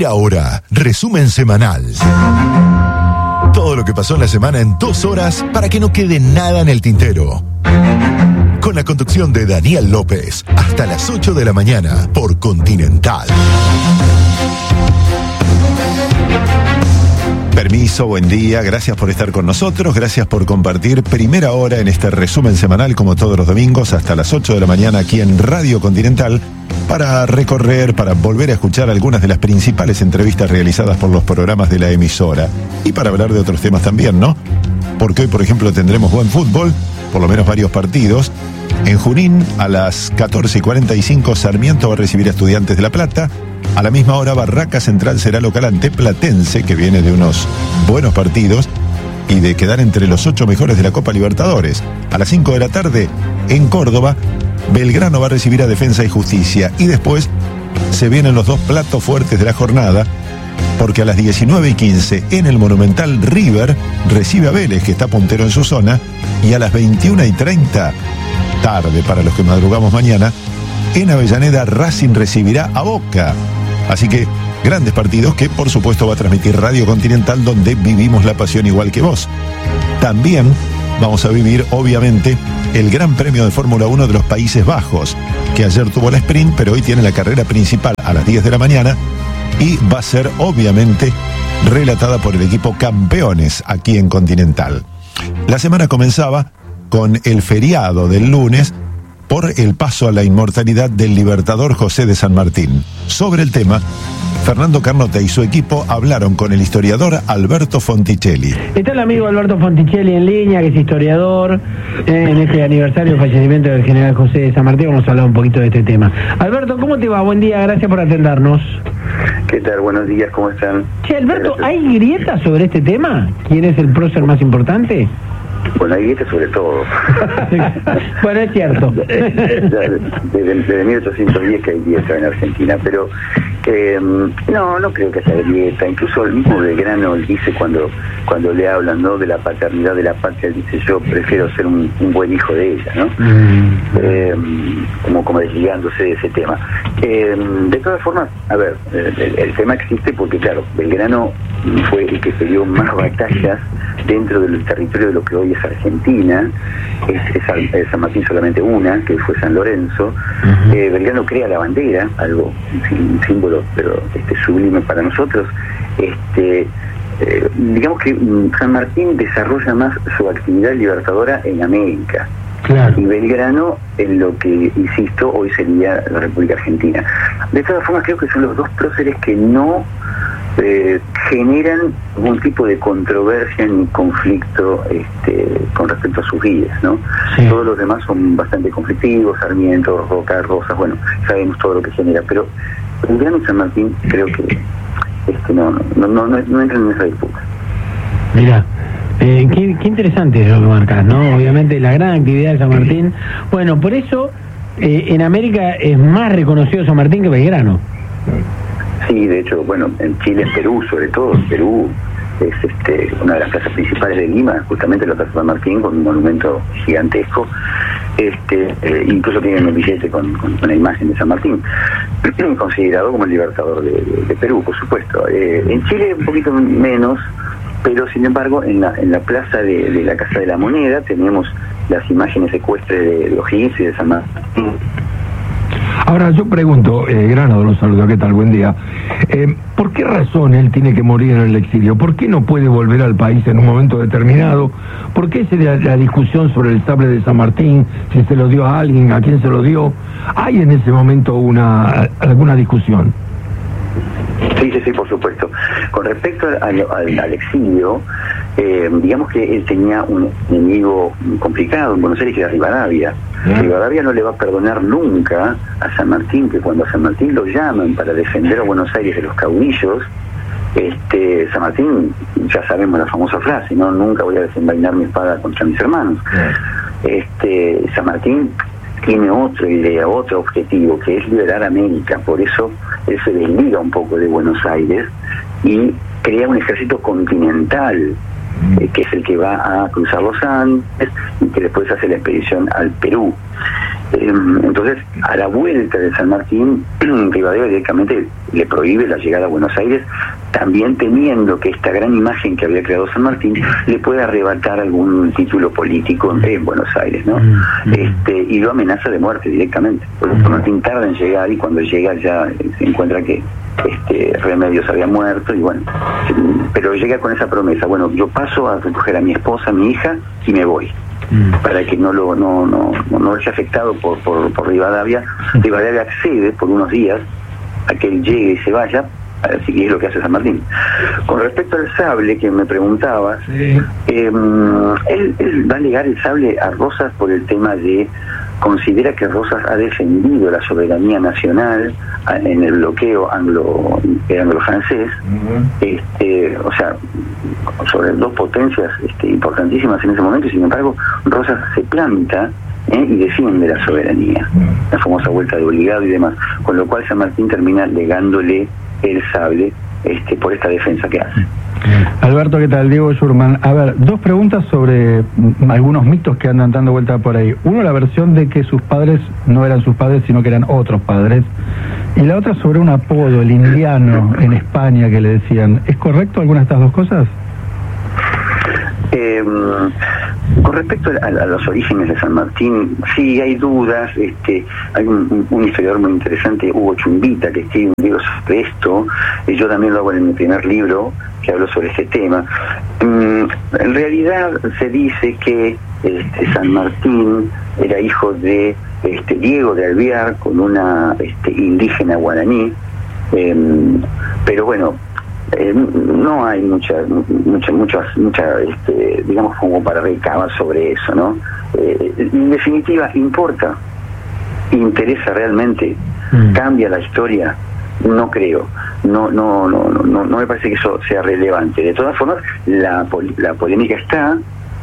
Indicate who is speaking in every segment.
Speaker 1: Primera Hora, resumen semanal. Todo lo que pasó en la semana en 2 horas para que no quede nada en el tintero. Con la conducción de Daniel López, hasta las 8 de la mañana por Continental. Permiso, buen día, gracias por estar con nosotros, gracias por compartir Primera Hora en este resumen semanal como todos los domingos hasta las 8 de la mañana aquí en Radio Continental para recorrer, para volver a escuchar algunas de las principales entrevistas realizadas por los programas de la emisora y para hablar de otros temas también, ¿no? Porque hoy, por ejemplo, tendremos buen fútbol, por lo menos varios partidos. En Junín, a las 14:45, Sarmiento va a recibir a Estudiantes de La Plata. A la misma hora, Barraca Central será local ante Platense, que viene de unos buenos partidos y de quedar entre los 8 mejores de la Copa Libertadores. A las 5 de la tarde, en Córdoba, Belgrano va a recibir a Defensa y Justicia. Y después se vienen los dos platos fuertes de la jornada, porque a las 19:15 en el Monumental River recibe a Vélez, que está puntero en su zona, y a las 21:30, tarde para los que madrugamos mañana, en Avellaneda Racing recibirá a Boca. Así que grandes partidos que por supuesto va a transmitir Radio Continental, donde vivimos la pasión igual que vos. También vamos a vivir obviamente el Gran Premio de Fórmula 1 de los Países Bajos, que ayer tuvo la sprint, pero hoy tiene la carrera principal a las 10 de la mañana y va a ser obviamente relatada por el equipo Campeones aquí en Continental. La semana comenzaba con el feriado del lunes por el paso a la inmortalidad del libertador José de San Martín. Sobre el tema, Fernando Carnota y su equipo hablaron con el historiador Alberto Fonticelli.
Speaker 2: Está el amigo Alberto Fonticelli en línea, que es historiador. En este aniversario del fallecimiento del general José de San Martín vamos a hablar un poquito de este tema. Alberto, ¿cómo te va? Buen día, gracias por atendernos.
Speaker 3: ¿Qué tal? Buenos días, ¿cómo están?
Speaker 2: Che, Alberto, ¿hay grietas sobre este tema? ¿Quién es el prócer más importante?
Speaker 3: Bueno, hay grietas sobre todo.
Speaker 2: Bueno, es cierto.
Speaker 3: Desde 1810 que hay grieta en Argentina, pero no creo que sea grieta. Incluso el mismo Belgrano dice cuando le hablan, ¿no?, de la paternidad de la patria, dice: yo prefiero ser un buen hijo de ella, ¿no? Como desligándose de ese tema. De todas formas, a ver, el tema existe porque, claro, Belgrano fue el que peleó más batallas dentro del territorio de lo que hoy es Argentina. Es San Martín solamente una, que fue San Lorenzo. Belgrano crea la bandera, algo, un símbolo, pero sublime para nosotros. Digamos que San Martín desarrolla más su actividad libertadora en América. Claro. Y Belgrano en lo que, insisto, hoy sería la República Argentina. De todas formas, creo que son los dos próceres que no generan algún tipo de controversia ni conflicto con respecto a sus vidas, ¿no? Sí. Todos los demás son bastante conflictivos, Sarmiento, Roca, Rosas, bueno, sabemos todo lo que genera, pero Belgrano y San Martín creo que no entran en esa disputa.
Speaker 2: Mira, qué interesante lo que marcas, ¿no? Obviamente la gran actividad de San Martín. Bueno, por eso en América es más reconocido San Martín que Belgrano.
Speaker 3: Sí, de hecho, bueno, en Chile, en Perú, sobre todo, Perú es una de las plazas principales de Lima, justamente la Plaza San Martín, con un monumento gigantesco. Incluso tienen un billete con la imagen de San Martín, considerado como el libertador de Perú, por supuesto. En Chile un poquito menos, pero sin embargo en la plaza de la Casa de la Moneda tenemos las imágenes ecuestres de O'Higgins y de San Martín.
Speaker 4: Ahora yo pregunto, Grano, los saludo, ¿qué tal? Buen día. ¿Por qué razón él tiene que morir en el exilio? ¿Por qué no puede volver al país en un momento determinado? ¿Por qué la discusión sobre el sable de San Martín? Si se lo dio a alguien, a quién se lo dio. ¿Hay en ese momento alguna discusión?
Speaker 3: Sí, por supuesto. Con respecto al exilio, digamos que él tenía un enemigo complicado en Buenos Aires, que era Rivadavia. Rivadavia no le va a perdonar nunca a San Martín, que cuando a San Martín lo llaman para defender a Buenos Aires de los caudillos, San Martín, ya sabemos la famosa frase, ¿no? Nunca voy a desenvainar mi espada contra mis hermanos. San Martín tiene otra idea, otro objetivo, que es liberar América. Por eso él se desliga un poco de Buenos Aires y crea un ejército continental, que es el que va a cruzar los Andes y que después hace la expedición al Perú. Entonces, a la vuelta de San Martín, Rivadavia directamente le prohíbe la llegada a Buenos Aires, también temiendo que esta gran imagen que había creado San Martín le pueda arrebatar algún título político en Buenos Aires, ¿no? Y lo amenaza de muerte directamente. Porque San Martín tarda en llegar y cuando llega ya se encuentra que Remedios había muerto y bueno, pero llega con esa promesa: bueno, yo paso a recoger a mi esposa, a mi hija y me voy, para que no sea afectado por Rivadavia. Rivadavia accede por unos días a que él llegue y se vaya, así que es lo que hace San Martín. Con respecto al sable que me preguntabas, él va a negar el sable a Rosas por el tema de considera que Rosas ha defendido la soberanía nacional en el bloqueo anglo-francés, o sea, sobre dos potencias importantísimas en ese momento, y sin embargo Rosas se planta y defiende la soberanía, la famosa vuelta de obligado y demás, con lo cual San Martín termina legándole el sable por esta defensa que hace.
Speaker 5: Alberto, ¿qué tal? Diego Schurman. A ver, dos preguntas sobre algunos mitos que andan dando vuelta por ahí. Uno, la versión de que sus padres no eran sus padres, sino que eran otros padres. Y la otra sobre un apodo, el indiano, en España, que le decían. ¿Es correcto alguna de estas dos cosas?
Speaker 3: Con respecto a los orígenes de San Martín, sí hay dudas. Hay un historiador muy interesante, Hugo Chumbita, que escribe un libro sobre esto, y yo también lo hago en mi primer libro, que hablo sobre este tema. En realidad se dice que San Martín era hijo de Diego de Alvear, con una indígena guaraní, pero bueno, no hay mucha digamos, como para recabar sobre eso, ¿no? En definitiva, ¿importa? ¿Interesa realmente? ¿Cambia la historia? No creo. No me parece que eso sea relevante. De todas formas, la polémica está,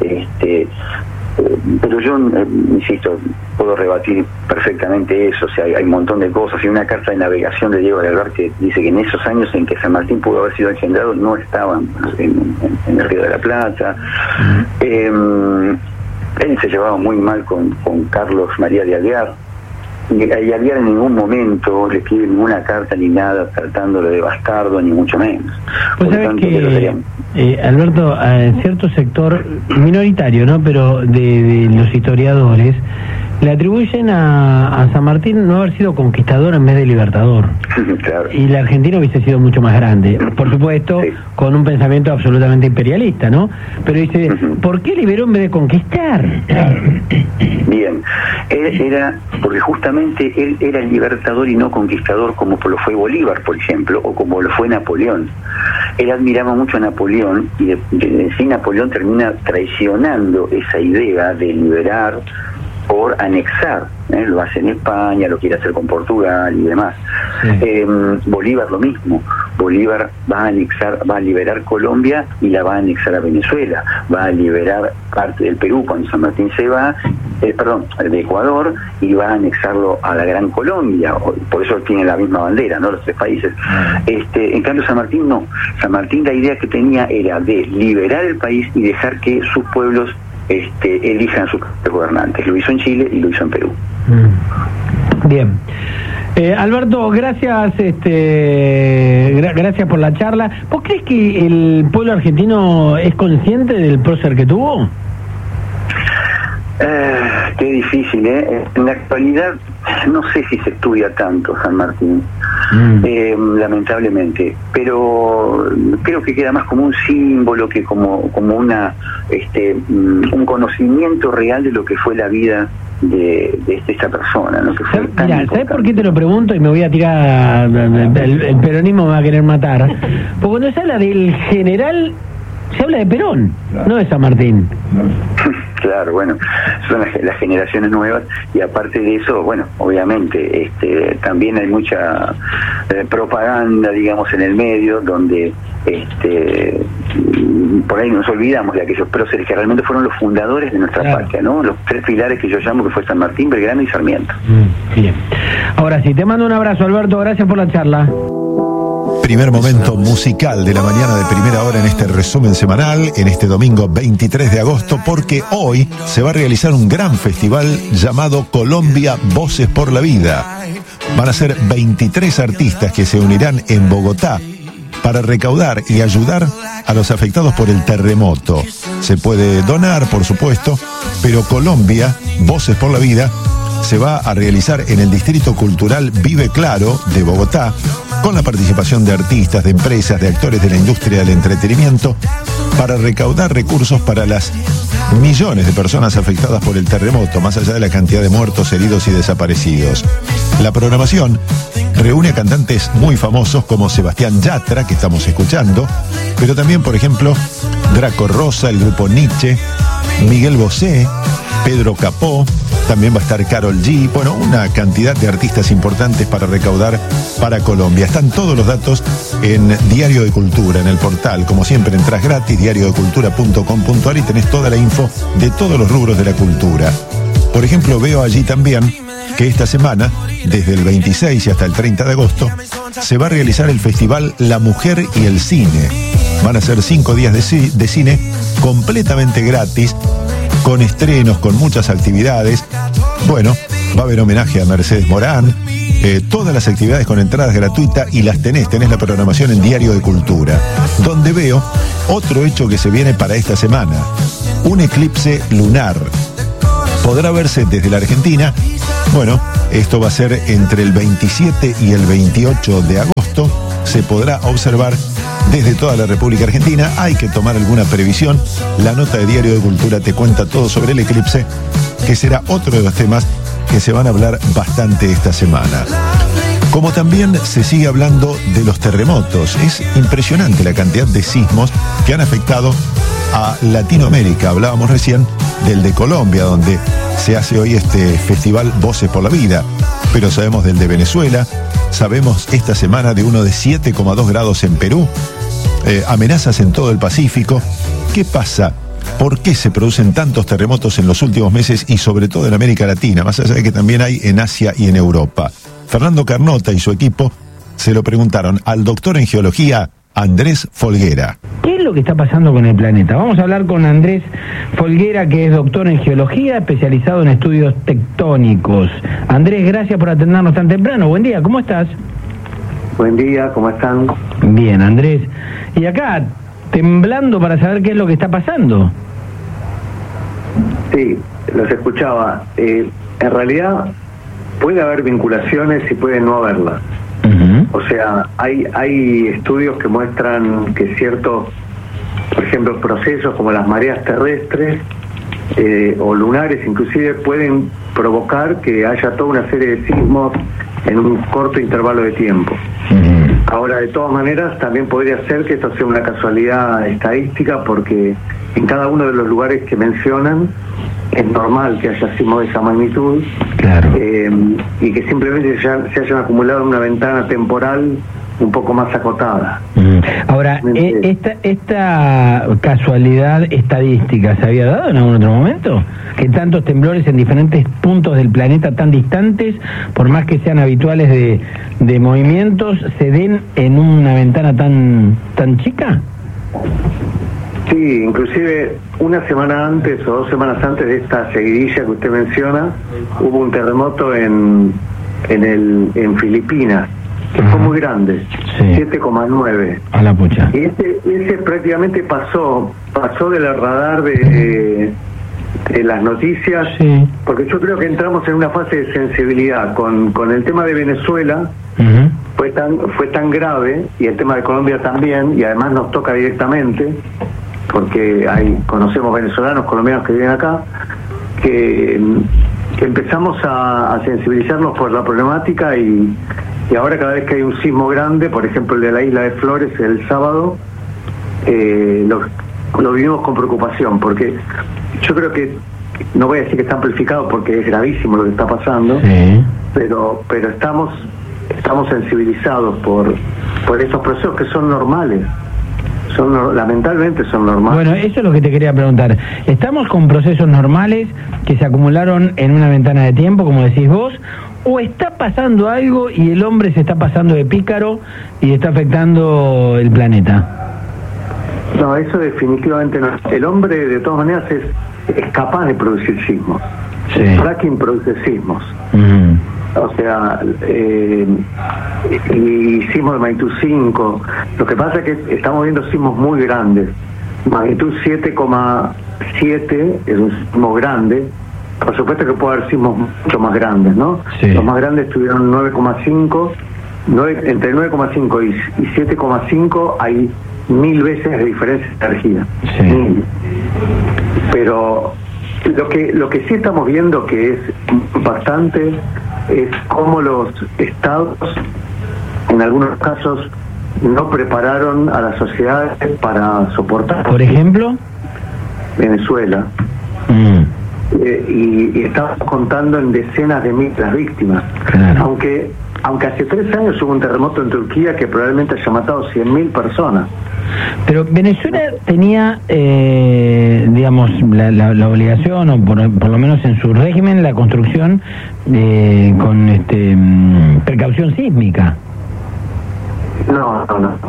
Speaker 3: pero yo insisto, puedo rebatir perfectamente eso. O sea, hay un montón de cosas. Hay una carta de navegación de Diego de Alvear que dice que en esos años en que San Martín pudo haber sido engendrado no estaban en el Río de la Plata. Él se llevaba muy mal con Carlos María de Alvear, y Alvear en ningún momento le escribe ninguna carta ni nada tratándolo de bastardo, ni mucho menos.
Speaker 2: Pues sabes que, Alberto, cierto sector minoritario, ¿no?, pero de los historiadores le atribuyen a San Martín no haber sido conquistador en vez de libertador.
Speaker 3: Claro.
Speaker 2: Y la Argentina hubiese sido mucho más grande, por supuesto, sí, con un pensamiento absolutamente imperialista, ¿no? Pero dice, ¿por qué liberó en vez de conquistar?
Speaker 3: Bien, él era, porque justamente él era libertador y no conquistador, como lo fue Bolívar, por ejemplo, o como lo fue Napoleón. Él admiraba mucho a Napoleón, y sí, Napoleón termina traicionando esa idea de liberar por anexar, lo hace en España, lo quiere hacer con Portugal y demás. Sí. Bolívar lo mismo. Bolívar va a liberar Colombia y la va a anexar a Venezuela, va a liberar parte del Perú cuando San Martín se va, de Ecuador, y va a anexarlo a la Gran Colombia. Por eso tiene la misma bandera, ¿no?, los tres países. En cambio San Martín no. San Martín, la idea que tenía era de liberar el país y dejar que sus pueblos elijan sus gobernantes. Lo hizo en Chile y lo hizo en Perú.
Speaker 2: Bien. Alberto, gracias, gracias por la charla. ¿Vos crees que el pueblo argentino es consciente del prócer que tuvo?
Speaker 3: Qué difícil, ¿eh? En la actualidad no sé si se estudia tanto San Martín, lamentablemente, pero creo que queda más como un símbolo que como una un conocimiento real de lo que fue la vida de esta persona, ¿no? Que fue
Speaker 2: Mira, ¿sabes por qué te lo pregunto? Y me voy a tirar, el peronismo me va a querer matar, porque cuando se habla del general se habla de Perón, no de San Martín.
Speaker 3: Claro, bueno, son las generaciones nuevas, y aparte de eso, bueno, obviamente también hay mucha propaganda, digamos, en el medio, donde por ahí nos olvidamos de aquellos próceres que realmente fueron los fundadores de nuestra patria, ¿no? Los tres pilares que yo llamo, que fue San Martín, Belgrano y Sarmiento.
Speaker 2: Bien. Ahora sí, te mando un abrazo, Alberto, gracias por la charla.
Speaker 1: primer momento musical de la mañana de primera hora en este resumen semanal, en este domingo 23 de agosto, porque hoy se va a realizar un gran festival llamado Colombia Voces por la Vida. Van a ser 23 artistas que se unirán en Bogotá para recaudar y ayudar a los afectados por el terremoto. Se puede donar, por supuesto, pero Colombia Voces por la Vida se va a realizar en el Distrito Cultural Vive Claro de Bogotá, con la participación de artistas, de empresas, de actores de la industria del entretenimiento, para recaudar recursos para las millones de personas afectadas por el terremoto, más allá de la cantidad de muertos, heridos y desaparecidos. La programación reúne a cantantes muy famosos como Sebastián Yatra, que estamos escuchando, pero también, por ejemplo, Draco Rosa, el grupo Nietzsche, Miguel Bosé, Pedro Capó, también va a estar Karol G, bueno, una cantidad de artistas importantes para recaudar para Colombia. Están todos los datos en Diario de Cultura, en el portal. Como siempre, entras gratis, diariodecultura.com.ar, y tenés toda la info de todos los rubros de la cultura. Por ejemplo, veo allí también que esta semana, desde el 26 y hasta el 30 de agosto, se va a realizar el festival La Mujer y el Cine. Van a ser 5 días de cine completamente gratis, con estrenos, con muchas actividades. Bueno, va a haber homenaje a Mercedes Morán, todas las actividades con entradas gratuitas, y las tenés la programación en Diario de Cultura, donde veo otro hecho que se viene para esta semana: un eclipse lunar. Podrá verse desde la Argentina. Bueno, esto va a ser entre el 27 y el 28 de agosto. Se podrá observar desde toda la República Argentina. Hay que tomar alguna previsión. La nota de Diario de Cultura te cuenta todo sobre el eclipse, que será otro de los temas que se van a hablar bastante esta semana. Como también se sigue hablando de los terremotos. Es impresionante la cantidad de sismos que han afectado a Latinoamérica. Hablábamos recién del de Colombia, donde se hace hoy este festival Voces por la Vida, pero sabemos del de Venezuela, sabemos esta semana de uno de 7,2 grados en Perú, amenazas en todo el Pacífico. ¿Qué pasa? ¿Por qué se producen tantos terremotos en los últimos meses y sobre todo en América Latina, más allá de que también hay en Asia y en Europa? Fernando Carnota y su equipo se lo preguntaron al doctor en geología Andrés Folguera.
Speaker 2: ¿Qué es lo que está pasando con el planeta? Vamos a hablar con Andrés Folguera, que es doctor en geología, especializado en estudios tectónicos. Andrés, gracias por atendernos tan temprano. Buen día, ¿cómo estás?
Speaker 3: Buen día, ¿cómo están?
Speaker 2: Bien, Andrés. Y acá, temblando para saber qué es lo que está pasando.
Speaker 3: Sí, los escuchaba. En realidad puede haber vinculaciones y puede no haberlas. O sea, hay estudios que muestran que ciertos, por ejemplo, procesos como las mareas terrestres o lunares inclusive pueden provocar que haya toda una serie de sismos en un corto intervalo de tiempo. Ahora, de todas maneras, también podría ser que esto sea una casualidad estadística, porque en cada uno de los lugares que mencionan es normal que haya sismos de esa magnitud. Claro. Y que simplemente se hayan acumulado en una ventana temporal un poco más acotada.
Speaker 2: Ahora, ¿esta casualidad estadística se había dado en algún otro momento? Que tantos temblores en diferentes puntos del planeta tan distantes, por más que sean habituales de movimientos, se den en una ventana tan chica.
Speaker 3: Sí, inclusive una semana antes o 2 semanas antes de esta seguidilla que usted menciona, hubo un terremoto en Filipinas, que fue muy grande, sí. 7,9.
Speaker 2: A la pucha.
Speaker 3: Y ese prácticamente pasó del radar de las noticias, sí. Porque yo creo que entramos en una fase de sensibilidad con el tema de Venezuela. Fue tan grave, y el tema de Colombia también, y además nos toca directamente, porque conocemos venezolanos, colombianos que viven acá, que empezamos a sensibilizarnos por la problemática, y ahora cada vez que hay un sismo grande, por ejemplo el de la isla de Flores el sábado, lo vivimos con preocupación, porque yo creo que, no voy a decir que está amplificado porque es gravísimo lo que está pasando, sí. pero estamos sensibilizados por estos procesos que son normales. Lamentablemente son normales.
Speaker 2: Bueno, eso es lo que te quería preguntar. ¿Estamos con procesos normales que se acumularon en una ventana de tiempo, como decís vos, o está pasando algo y el hombre se está pasando de pícaro y está afectando el planeta?
Speaker 6: No, eso definitivamente no. El hombre, de todas maneras, es capaz de producir sismos.
Speaker 2: Sí.
Speaker 6: El fracking produce sismos. O sea, sismos de magnitud 5. Lo que pasa es que estamos viendo sismos muy grandes. Magnitud 7,7 es un sismo grande. Por supuesto que puede haber sismos mucho más grandes, ¿no?
Speaker 2: Sí.
Speaker 6: Los más grandes tuvieron 9,5. Entre 9,5 y 7,5 hay 1000 veces de diferencia de energía.
Speaker 2: Sí.
Speaker 6: 1000. Pero lo que sí estamos viendo que es impactante es cómo los estados, en algunos casos, no prepararon a las sociedades para soportar.
Speaker 2: ¿Por ejemplo?
Speaker 6: Venezuela. Y estamos contando en decenas de miles las víctimas.
Speaker 2: Claro.
Speaker 6: Aunque hace 3 años hubo un terremoto en Turquía que probablemente haya matado 100.000 personas.
Speaker 2: Pero Venezuela tenía, digamos, la obligación, o por lo menos en su régimen, la construcción con precaución sísmica.
Speaker 6: No.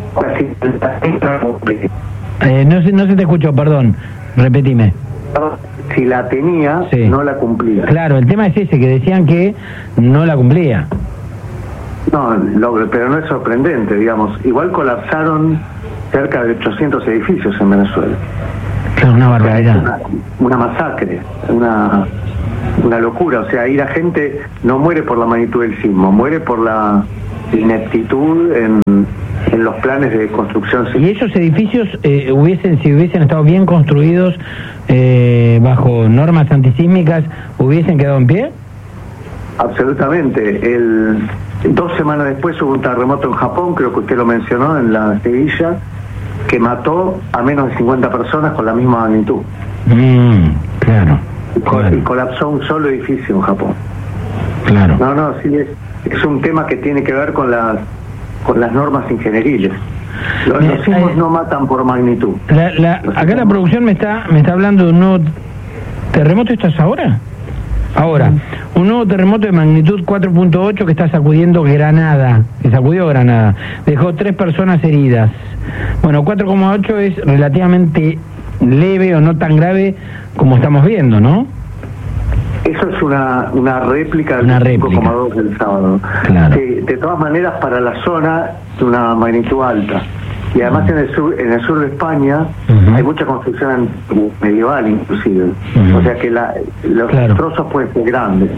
Speaker 2: No se te escuchó, perdón. Repetime.
Speaker 6: Si la tenía,
Speaker 2: sí,
Speaker 6: no la cumplía.
Speaker 2: Claro, el tema es ese, que decían que no la cumplía.
Speaker 6: No, pero no es sorprendente, digamos. Igual colapsaron cerca de 800 edificios en Venezuela.
Speaker 2: Claro, una barbaridad.
Speaker 6: Una masacre, una locura. O sea, ahí la gente no muere por la magnitud del sismo, muere por la ineptitud en los planes de construcción.
Speaker 2: ¿Y esos edificios si hubiesen estado bien construidos bajo normas antisísmicas, hubiesen quedado en pie?
Speaker 6: Absolutamente. 2 semanas después hubo un terremoto en Japón, creo que usted lo mencionó en la Sevilla, que mató a menos de 50 personas con la misma magnitud.
Speaker 2: Claro.
Speaker 6: Y colapsó un solo edificio en Japón.
Speaker 2: Claro.
Speaker 6: No, sí, es un tema que tiene que ver con las normas ingenieriles. Los sismos no matan por magnitud.
Speaker 2: Acá la producción me está hablando de un nuevo terremoto. ¿Esto es ahora? Ahora, un nuevo terremoto de magnitud 4.8 que está sacudió Granada. Dejó 3 personas heridas. Bueno, 4,8 es relativamente leve o no tan grave como estamos viendo, ¿no?
Speaker 6: Eso es una réplica del 5,2 del sábado.
Speaker 2: Claro.
Speaker 6: De todas maneras, para la zona es una magnitud alta. Y además en el sur de España hay mucha construcción medieval inclusive. O sea que los trozos pueden ser grandes.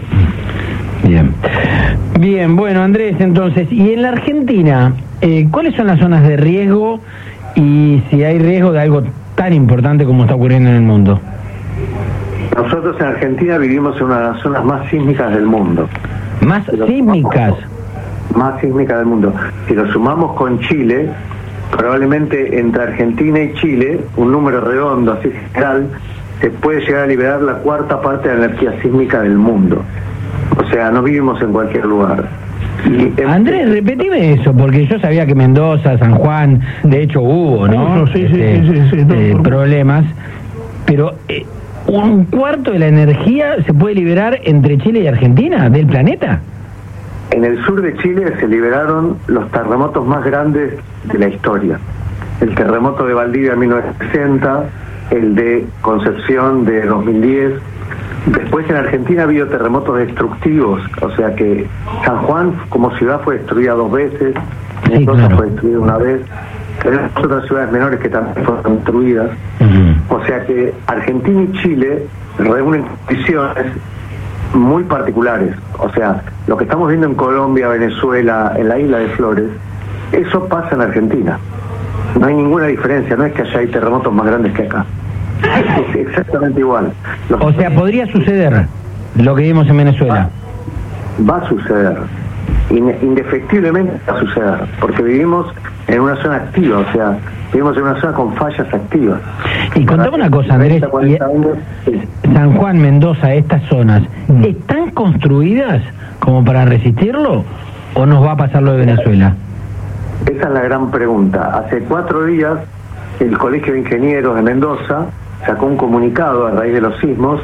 Speaker 2: Bien, bueno, Andrés, entonces, y en la Argentina, ¿cuáles son las zonas de riesgo y si hay riesgo de algo tan importante como está ocurriendo en el mundo?
Speaker 6: Nosotros en Argentina vivimos en una de las zonas más sísmicas del mundo.
Speaker 2: ¿Más sísmicas?
Speaker 6: Más sísmicas del mundo. Si lo sumamos con Chile, probablemente entre Argentina y Chile, un número redondo, así general, se puede llegar a liberar la 4ª parte de la energía sísmica del mundo. O sea, no vivimos en cualquier lugar.
Speaker 2: Andrés, repetime eso, porque yo sabía que Mendoza, San Juan, de hecho hubo, ¿no?
Speaker 6: Sí,
Speaker 2: problemas, pero ¿un cuarto de la energía se puede liberar entre Chile y Argentina, del planeta?
Speaker 6: En el sur de Chile se liberaron los terremotos más grandes de la historia. El terremoto de Valdivia en 1960, el de Concepción de 2010. Después en Argentina ha habido terremotos destructivos, o sea que San Juan como ciudad fue destruida 2 veces, Mendoza fue destruida 1 vez, tenemos otras ciudades menores que también fueron destruidas. O sea que Argentina y Chile reúnen condiciones muy particulares. O sea, lo que estamos viendo en Colombia, Venezuela, en la isla de Flores, eso pasa en Argentina. No hay ninguna diferencia, no es que allá hay terremotos más grandes que acá. Es exactamente igual.
Speaker 2: O sea, podría suceder lo que vimos en Venezuela.
Speaker 6: Va a suceder. Indefectiblemente va a suceder, porque vivimos en una zona activa, o sea, vivimos en una zona con fallas activas.
Speaker 2: Y contame una cosa, Andrés, San Juan, Mendoza, estas zonas, ¿están construidas como para resistirlo o nos va a pasar lo de Venezuela?
Speaker 6: Esa es la gran pregunta. Hace 4 días el Colegio de Ingenieros de Mendoza sacó un comunicado a raíz de los sismos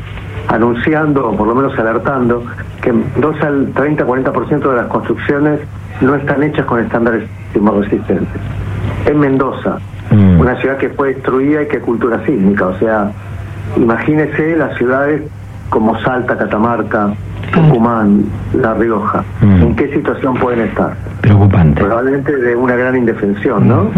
Speaker 6: anunciando, o por lo menos alertando, que en Mendoza el 30-40% de las construcciones no están hechas con estándares sismorresistentes. En Mendoza, una ciudad que fue destruida y que cultura sísmica, o sea, imagínese las ciudades como Salta, Catamarca, Tucumán, La Rioja, ¿en qué situación pueden estar?
Speaker 2: Preocupante.
Speaker 6: Probablemente de una gran indefensión, ¿no?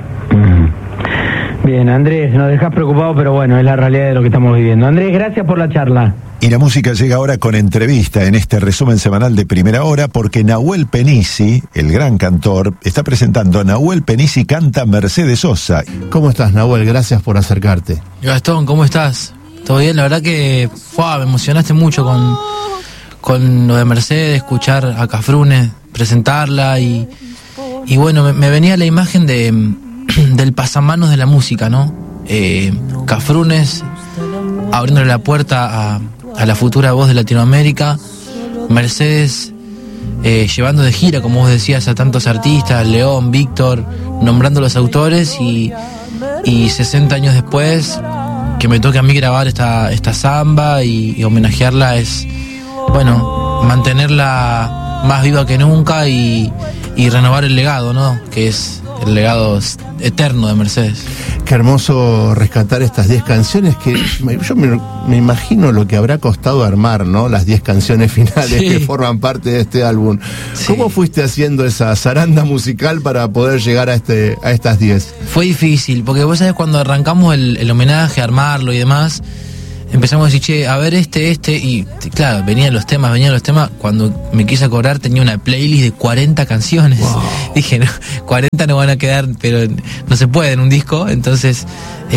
Speaker 2: Bien, Andrés, nos dejás preocupado, pero bueno, es la realidad de lo que estamos viviendo. Andrés, gracias por la charla.
Speaker 1: Y la música llega ahora con entrevista en este resumen semanal de Primera Hora, porque Nahuel Penisi, el gran cantor, está presentando a Nahuel Penisi canta Mercedes Sosa.
Speaker 7: ¿Cómo estás, Nahuel? Gracias por acercarte.
Speaker 8: Gastón, ¿cómo estás? ¿Todo bien? La verdad que me emocionaste mucho con lo de Mercedes, escuchar a Cafrune presentarla y bueno, me venía la imagen del pasamanos de la música, ¿no? Cafrunes abriéndole la puerta a la futura voz de Latinoamérica, Mercedes llevando de gira, como vos decías, a tantos artistas, León, Víctor, nombrando los autores y 60 años después que me toque a mí grabar esta samba y homenajearla es, bueno, mantenerla más viva que nunca y renovar el legado, ¿no? Que es el legado eterno de Mercedes.
Speaker 7: Qué hermoso rescatar estas 10 canciones que yo me imagino lo que habrá costado armar, ¿no? Las 10 canciones finales que forman parte de este álbum. Sí. ¿Cómo fuiste haciendo esa zaranda musical para poder llegar a estas 10?
Speaker 8: Fue difícil, porque vos sabés, cuando arrancamos el homenaje, armarlo y demás, empezamos a decir, che, a ver y claro, venían los temas. Cuando me quise acordar tenía una playlist de 40 canciones. Wow. Dije, no, 40 no van a quedar, pero no se puede en un disco. Entonces,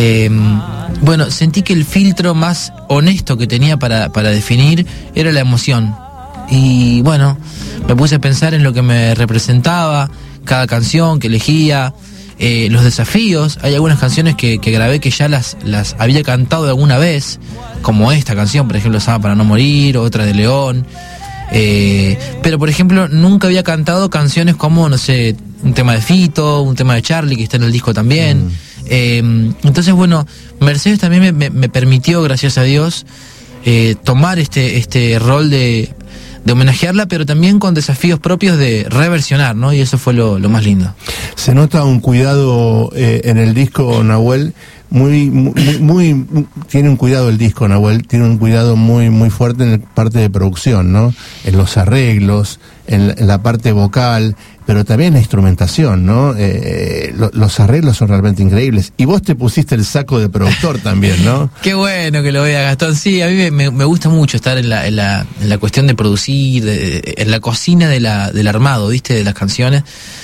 Speaker 8: bueno, sentí que el filtro más honesto que tenía para definir era la emoción. Y bueno, me puse a pensar en lo que me representaba cada canción que elegía. Los desafíos, hay algunas canciones que grabé que ya las había cantado alguna vez, como esta canción, por ejemplo, Sama para no morir, otra de León, pero por ejemplo nunca había cantado canciones como, no sé, un tema de Fito, un tema de Charlie que está en el disco también. Entonces bueno, Mercedes también me permitió, gracias a Dios, tomar este rol de homenajearla, pero también con desafíos propios de reversionar, ¿no? Y eso fue lo más lindo.
Speaker 7: Se nota un cuidado en el disco, Nahuel, muy tiene un cuidado el disco, Nahuel, tiene un cuidado muy fuerte en la parte de producción, ¿no? En los arreglos, en la parte vocal, pero también en la instrumentación, ¿no? Los arreglos son realmente increíbles. Y vos te pusiste el saco de productor también, ¿no?
Speaker 8: Qué bueno que lo vea, Gastón. Sí, a mí me gusta mucho estar en la cuestión de producir, en la cocina del armado, ¿viste? De las canciones.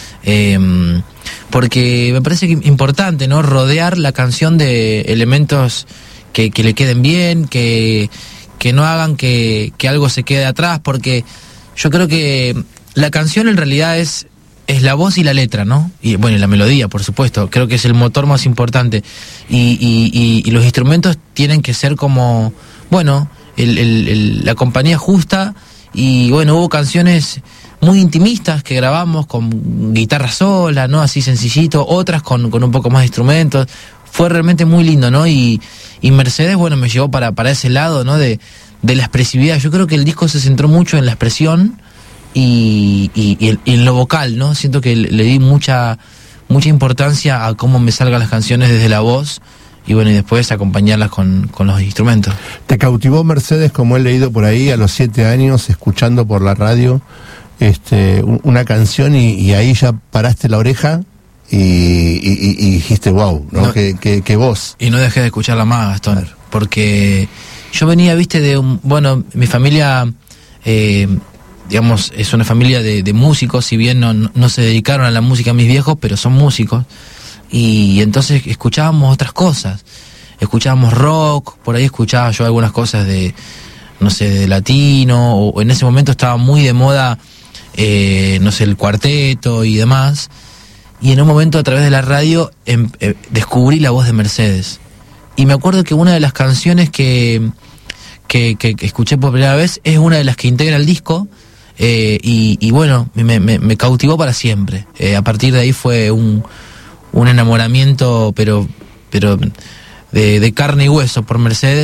Speaker 8: Porque me parece importante, ¿no? Rodear la canción de elementos que le queden bien, que no hagan que algo se quede atrás, porque yo creo que la canción en realidad es la voz y la letra, ¿no? Y bueno, y la melodía, por supuesto. Creo que es el motor más importante. Y los instrumentos tienen que ser como, bueno, la compañía justa. Y bueno, hubo canciones muy intimistas que grabamos con guitarra sola, ¿no? Así sencillito, otras con un poco más de instrumentos. Fue realmente muy lindo, ¿no? Y Mercedes, bueno, me llevó para ese lado, ¿no? De la expresividad. Yo creo que el disco se centró mucho en la expresión y en lo vocal, ¿no? Siento que le di mucha importancia a cómo me salgan las canciones desde la voz y bueno, y después acompañarlas con los instrumentos.
Speaker 7: ¿Te cautivó Mercedes, como he leído por ahí, a los 7 años, escuchando por la radio una canción y ahí ya paraste la oreja y dijiste wow, ¿no? Que voz?
Speaker 8: Y no dejé de escucharla más, Gastón, claro. Porque yo venía, viste, mi familia, digamos, es una familia de músicos, si bien no se dedicaron a la música mis viejos, pero son músicos, y entonces escuchábamos otras cosas, escuchábamos rock, por ahí escuchaba yo algunas cosas de, no sé, de latino, o en ese momento estaba muy de moda, no sé, el cuarteto y demás, y en un momento a través de la radio descubrí la voz de Mercedes, y me acuerdo que una de las canciones que escuché por primera vez es una de las que integra el disco, y bueno, me cautivó para siempre. A partir de ahí fue un enamoramiento, pero de carne y hueso por Mercedes,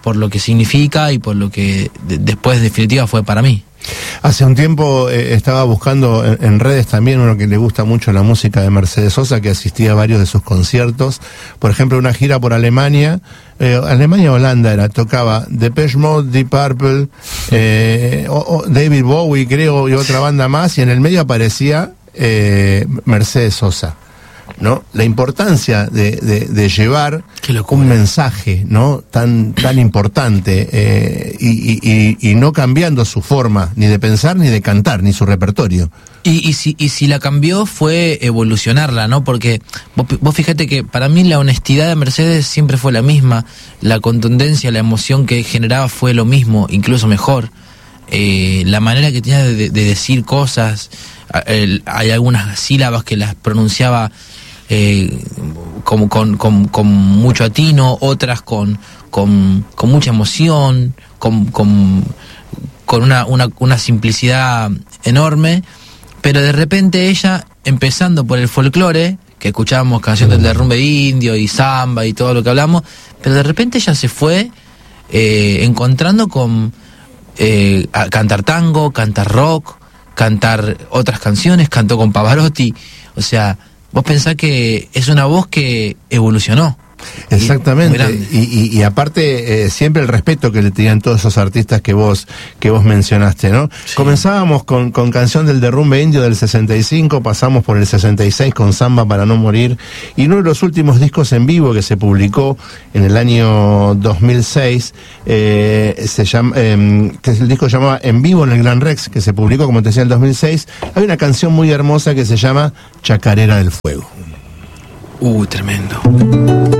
Speaker 8: por lo que significa y por lo que después, en definitiva, fue para mí.
Speaker 7: Hace un tiempo estaba buscando en redes también uno que le gusta mucho la música de Mercedes Sosa, que asistía a varios de sus conciertos. Por ejemplo, una gira por Alemania, Holanda tocaba Depeche Mode, Deep Purple, David Bowie, creo, y otra banda más, y en el medio aparecía Mercedes Sosa, ¿no? La importancia de llevar un mensaje, ¿no? tan importante, y no cambiando su forma ni de pensar ni de cantar ni su repertorio.
Speaker 8: Y si la cambió fue evolucionarla, ¿no? Porque vos fíjate que para mí la honestidad de Mercedes siempre fue la misma, la contundencia, la emoción que generaba fue lo mismo, incluso mejor. La manera que tenía de decir cosas, hay algunas sílabas que las pronunciaba como con mucho atino, otras con mucha emoción, con una simplicidad enorme, pero de repente ella, empezando por el folclore, que escuchábamos canciones del derrumbe indio y samba y todo lo que hablamos, pero de repente ella se fue encontrando con a cantar tango, cantar rock, cantar otras canciones, cantó con Pavarotti, o sea, vos pensás que es una voz que evolucionó.
Speaker 7: Exactamente, y aparte siempre el respeto que le tenían todos esos artistas que vos mencionaste, ¿no? Sí. Comenzábamos con Canción del Derrumbe Indio del 65, pasamos por el 66 con Samba para no morir, y uno de los últimos discos en vivo que se publicó en el año 2006 se llama, que el disco llamaba En Vivo en el Gran Rex, que se publicó, como te decía, en el 2006. Hay una canción muy hermosa que se llama Chacarera del Fuego.
Speaker 8: Tremendo.